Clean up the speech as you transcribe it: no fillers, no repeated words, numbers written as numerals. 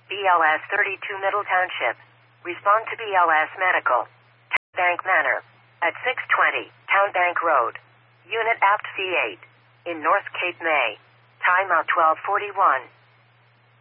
BLS 32 Middle Township. Respond to BLS Medical. Bank Manor. At 620 Town Bank Road. Unit Apt C8. In North Cape May. Time out 12:41.